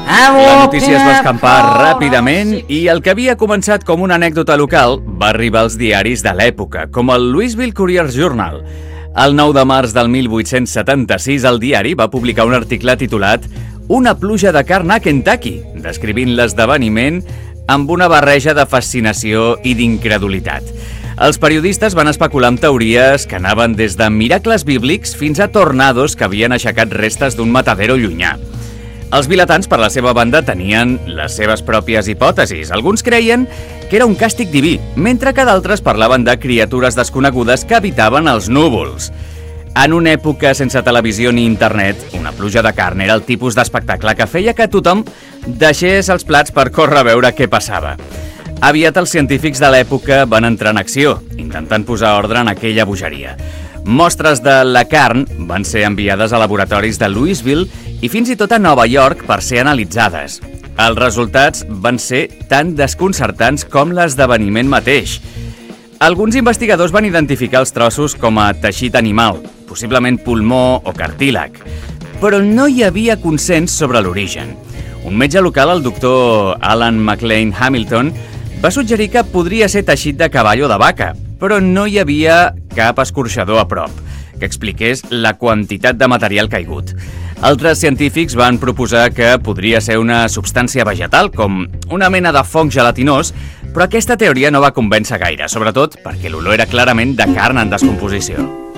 La notícia es va escampar ràpidament i el que havia començat com una anècdota local va arribar als diaris de l'època, com el Louisville Courier-Journal. El 9 de març del 1876, el diari va publicar un article titulat «Una pluja de carn a Kentucky», descrivint l'esdeveniment amb una barreja de fascinació i d'incredulitat. Els periodistes van especular amb teories que anaven des de miracles bíblics fins a tornados que havien aixecat restes d'un matadero llunyà. Els vilatans, per la seva banda, tenien les seves pròpies hipòtesis. Alguns creien que era un càstig diví, mentre que d'altres parlaven de criatures desconegudes que habitaven els núvols. En una època sense televisió ni internet, una pluja de carn era el tipus d'espectacle que feia que tothom deixés els plats per córrer a veure què passava. Aviat els científics de l'època van entrar en acció, intentant posar ordre en aquella bogeria. Mostres de la carn van ser enviades a laboratoris de Louisville i fins i tot a Nova York per ser analitzades. Els resultats van ser tan desconcertants com l'esdeveniment mateix. Alguns investigadors van identificar els trossos com a teixit animal, possiblement pulmó o cartílag, però no hi havia consens sobre l'origen. Un metge local, el doctor Alan McLean Hamilton, va suggerir que podria ser teixit de cavall o de vaca, però no hi havia cap escorxador a prop que expliqués la quantitat de material caigut. Altres científics van proposar que podria ser una substància vegetal, com una mena de fong gelatinós, però aquesta teoria no va convèncer gaire, sobretot perquè l'olor era clarament de carn en descomposició.